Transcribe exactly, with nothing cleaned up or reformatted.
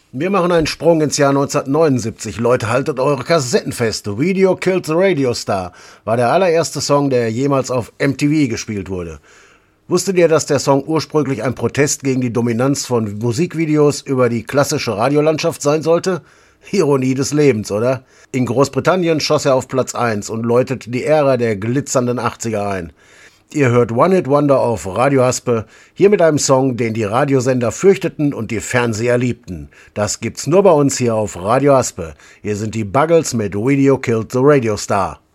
Wir machen einen Sprung ins Jahr neunzehnhundertneunundsiebzig. Leute, haltet eure Kassetten fest. Video Killed the Radio Star war der allererste Song, der jemals auf M T V gespielt wurde. Wusstet ihr, dass der Song ursprünglich ein Protest gegen die Dominanz von Musikvideos über die klassische Radiolandschaft sein sollte? Ironie des Lebens, oder? In Großbritannien schoss er auf Platz eins und läutete die Ära der glitzernden achtziger ein. Ihr hört One Hit Wonder auf Radio Haspe, hier mit einem Song, den die Radiosender fürchteten und die Fernseher liebten. Das gibt's nur bei uns hier auf Radio Haspe. Hier sind die Buggles mit Video Killed the Radio Star.